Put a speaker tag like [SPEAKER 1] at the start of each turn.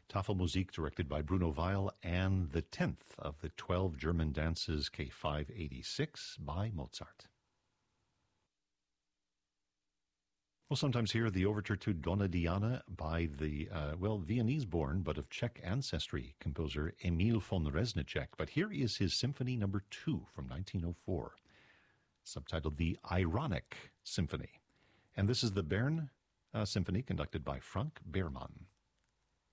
[SPEAKER 1] Tafelmusik, directed by Bruno Weil, and the 10th of the 12 German dances, K586, by Mozart. We'll sometimes hear the overture to Donna Diana by the, Viennese-born but of Czech ancestry composer Emil von Reznicek. But here is his Symphony No. 2 from 1904, subtitled The Ironic Symphony. And this is the Bern Symphony, conducted by Frank Behrmann.